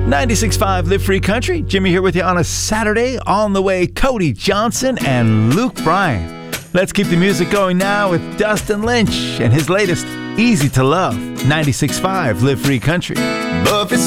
96.5 Live Free Country. Jimmy here with you on a Saturday. On the way, Cody Johnson and Luke Bryan. Let's keep the music going now with Dustin Lynch and his latest, Easy to Love. 96.5 Live Free Country. Buffett